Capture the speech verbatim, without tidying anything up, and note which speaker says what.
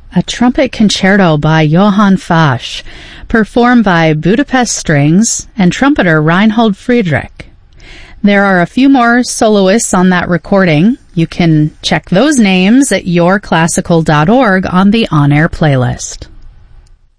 Speaker 1: a trumpet concerto by Johann Fasch, performed by Budapest Strings and trumpeter Reinhold Friedrich. There are a few more soloists on that recording. You can check those names at your classical dot org on the on-air playlist.